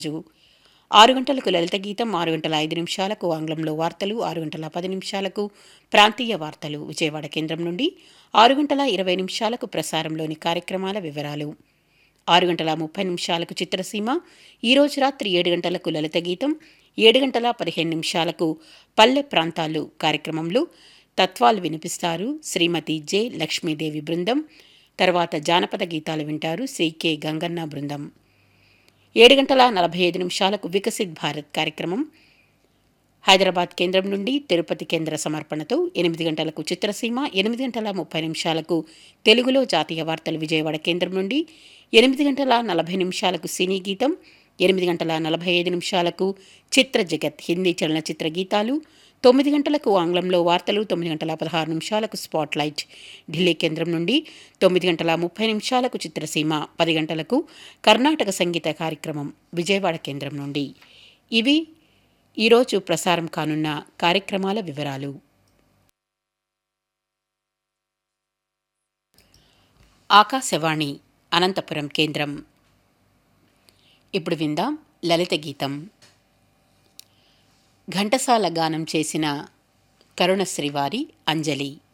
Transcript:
6 గంటలకు లలిత గీతం, 6 గంటల 5 నిమిషాలకు ఆంగ్లంలో వార్తలు, 6 గంటల 10 నిమిషాలకు ప్రాంతీయ వార్తలు విజయవాడ కేంద్రం నుండి, 6 గంటల 20 నిమిషాలకు ప్రసారంలోని కార్యక్రమాల వివరాలు, 6 గంటల 30 నిమిషాలకు చిత్రసీమ, ఈరోజు రాత్రి 7 గంటలకు లలిత గీతం, 7 గంటల 15 నిమిషాలకు పల్లె ప్రాంతాలు కార్యక్రమంలో తత్వాలు వినిపిస్తారు శ్రీమతి జె లక్ష్మీదేవి బృందం. తర్వాత జానపద గీతాలు వింటారు శ్రీ కె గంగన్న బృందం. 7 గంటల 45 నిమిషాలకు వికసిత్ భారత్ కార్యక్రమం హైదరాబాద్ కేంద్రం నుండి తిరుపతి కేంద్ర సమర్పణతో, 8 గంటలకు చిత్రసీమ, 8 గంటల 30 నిమిషాలకు తెలుగులో జాతీయ వార్తలు విజయవాడ కేంద్రం నుండి, 8 గంటల 40 నిమిషాలకు సినీ గీతం, 8 గంటల 45 నిమిషాలకు చిత్ర జగత్ హిందీ చలనచిత్ర గీతాలు, 9 గంటలకు ఆంగ్లంలో వార్తలు, 9 గంటల 16 నిమిషాలకు స్పాట్లైట్ ఢిల్లీ కేంద్రం నుండి, 9 గంటల 30 నిమిషాలకు చిత్రసీమ, 10 గంటలకు కర్ణాటక సంగీత కార్యక్రమం విజయవాడ కేంద్రం నుండి. ఇవి ఈరోజు ప్రసారం కానున్న కార్యక్రమాల వివరాలు. ఆకాశవాణి అనంతపురం కేంద్రం. ఇప్పుడు విందాం లలిత గీతం. ఘంటసాల గానం చేసిన కరుణశ్రీ వారి అంజలి.